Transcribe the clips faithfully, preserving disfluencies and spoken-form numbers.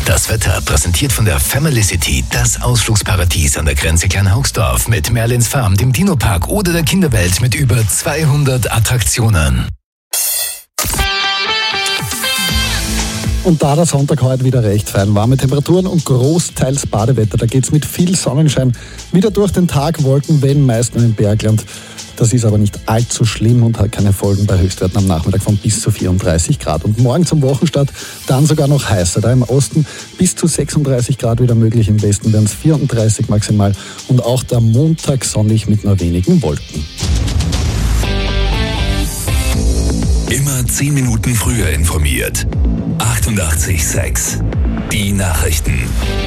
Das Wetter präsentiert von der Family City, das Ausflugsparadies an der Grenze Kleinhaugsdorf mit Merlins Farm, dem Dino-Park oder der Kinderwelt mit über zweihundert Attraktionen. Und da der Sonntag heute wieder recht fein, warme Temperaturen und großteils Badewetter. Da geht's mit viel Sonnenschein wieder durch den Tag, Wolken wehen meist nur im Bergland. Das ist aber nicht allzu schlimm und hat keine Folgen bei Höchstwerten am Nachmittag von bis zu vierunddreißig Grad. Und morgen zum Wochenstart dann sogar noch heißer. Da im Osten bis zu sechsunddreißig Grad wieder möglich, im Westen werden es vierunddreißig maximal. Und auch der Montag sonnig mit nur wenigen Wolken. Immer zehn Minuten früher informiert. achtundachtzig Komma sechs. Die Nachrichten.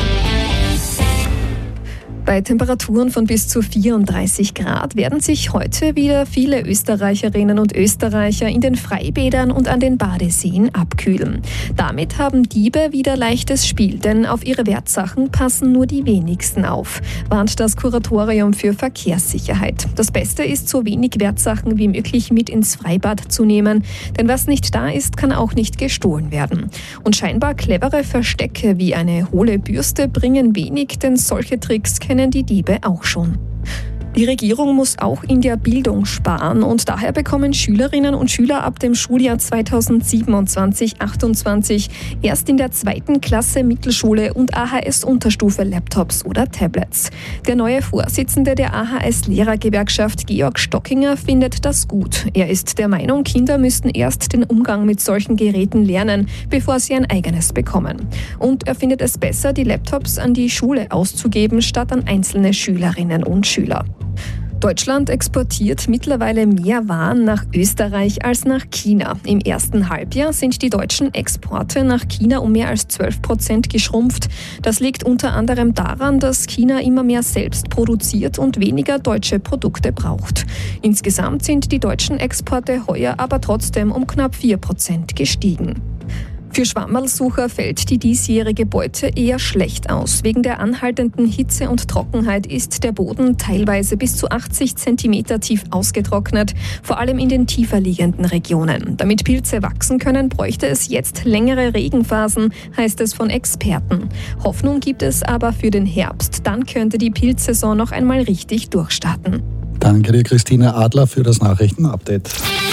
Bei Temperaturen von bis zu vierunddreißig Grad werden sich heute wieder viele Österreicherinnen und Österreicher in den Freibädern und an den Badeseen abkühlen. Damit haben Diebe wieder leichtes Spiel, denn auf ihre Wertsachen passen nur die wenigsten auf, warnt das Kuratorium für Verkehrssicherheit. Das Beste ist, so wenig Wertsachen wie möglich mit ins Freibad zu nehmen, denn was nicht da ist, kann auch nicht gestohlen werden. Und scheinbar clevere Verstecke wie eine hohle Bürste bringen wenig, denn solche Tricks kennen die Diebe auch schon. Die Regierung muss auch in der Bildung sparen und daher bekommen Schülerinnen und Schüler ab dem Schuljahr zweitausendsiebenundzwanzig achtundzwanzig erst in der zweiten Klasse Mittelschule und A H S-Unterstufe Laptops oder Tablets. Der neue Vorsitzende der A H S-Lehrergewerkschaft, Georg Stockinger, findet das gut. Er ist der Meinung, Kinder müssten erst den Umgang mit solchen Geräten lernen, bevor sie ein eigenes bekommen. Und er findet es besser, die Laptops an die Schule auszugeben, statt an einzelne Schülerinnen und Schüler. Deutschland exportiert mittlerweile mehr Waren nach Österreich als nach China. Im ersten Halbjahr sind die deutschen Exporte nach China um mehr als zwölf Prozent geschrumpft. Das liegt unter anderem daran, dass China immer mehr selbst produziert und weniger deutsche Produkte braucht. Insgesamt sind die deutschen Exporte heuer aber trotzdem um knapp vier Prozent gestiegen. Für Schwammerlsucher fällt die diesjährige Beute eher schlecht aus. Wegen der anhaltenden Hitze und Trockenheit ist der Boden teilweise bis zu achtzig Zentimeter tief ausgetrocknet, vor allem in den tiefer liegenden Regionen. Damit Pilze wachsen können, bräuchte es jetzt längere Regenphasen, heißt es von Experten. Hoffnung gibt es aber für den Herbst. Dann könnte die Pilzsaison noch einmal richtig durchstarten. Danke dir, Christine Adler, für das Nachrichtenupdate.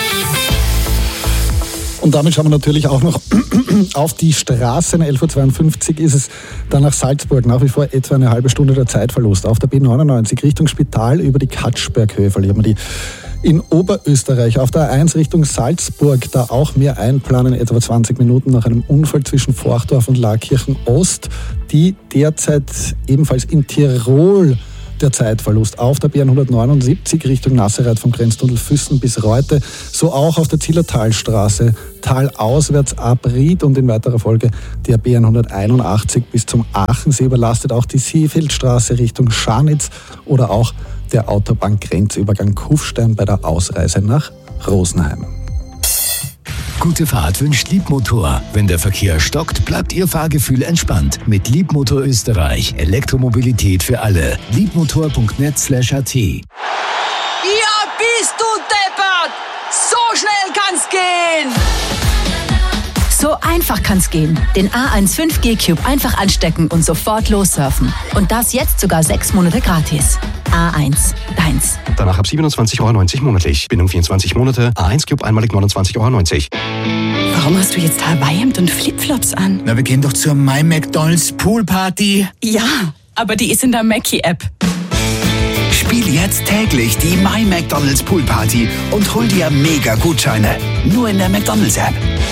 Und damit schauen wir natürlich auch noch auf die Straßen. elf Uhr zweiundfünfzig ist es dann nach Salzburg. Nach wie vor etwa eine halbe Stunde der Zeitverlust. Auf der B neunundneunzig Richtung Spital über die Katschberghöhe verlieren wir die. In Oberösterreich auf der A eins Richtung Salzburg, da auch mehr einplanen, etwa zwanzig Minuten nach einem Unfall zwischen Forchdorf und Laakirchen Ost, die derzeit ebenfalls in Tirol der Zeitverlust. Auf der B hundertneunundsiebzig Richtung Nasserreit vom Grenztunnel Füssen bis Reute, so auch auf der Zillertalstraße talauswärts ab Ried und in weiterer Folge der B hunderteinundachtzig bis zum Aachensee überlastet auch die Seefeldstraße Richtung Scharnitz oder auch der Autobahngrenzübergang Kufstein bei der Ausreise nach Rosenheim. Gute Fahrt wünscht Liebmotor. Wenn der Verkehr stockt, bleibt Ihr Fahrgefühl entspannt. Mit Liebmotor Österreich. Elektromobilität für alle. liebmotor punkt net slash at. Ja, bist du deppert! So schnell kann's gehen! So einfach kann's gehen. Den A eins fünf G Cube einfach anstecken und sofort lossurfen. Und das jetzt sogar sechs Monate gratis. A eins, deins. Danach ab siebenundzwanzig Euro neunzig monatlich. Bindung vierundzwanzig Monate. A eins Cube einmalig neunundzwanzig Euro neunzig. Warum hast du jetzt Hawaii-Hemd und Flipflops an? Na, wir gehen doch zur My McDonald's Poolparty. Ja, aber die ist in der Mackie-App. Spiel jetzt täglich die My McDonald's Poolparty und hol dir Mega-Gutscheine. Nur in der McDonald's-App.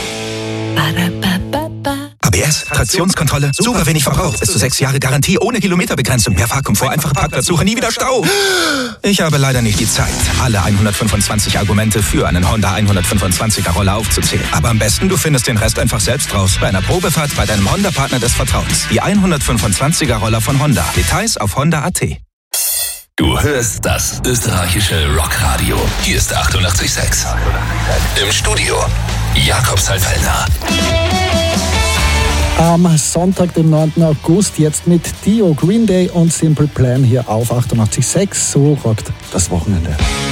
A B S, Traktionskontrolle, super wenig Verbrauch, bis zu sechs Jahre Garantie, ohne Kilometerbegrenzung, mehr Fahrkomfort, einfache Parkplatzsuche, nie wieder Stau. Ich habe leider nicht die Zeit, alle hundertfünfundzwanzig Argumente für einen Honda hundertfünfundzwanziger Roller aufzuzählen. Aber am besten, du findest den Rest einfach selbst raus, bei einer Probefahrt bei deinem Honda-Partner des Vertrauens. Die hundertfünfundzwanziger Roller von Honda. Details auf honda punkt at. Du hörst das österreichische Rockradio. Hier ist achtundachtzig Komma sechs. Im Studio Jakob Salfellner. Am Sonntag, dem neunten August, jetzt mit Dio, Green Day und Simple Plan hier auf achtundachtzig Komma sechs. So rockt das Wochenende.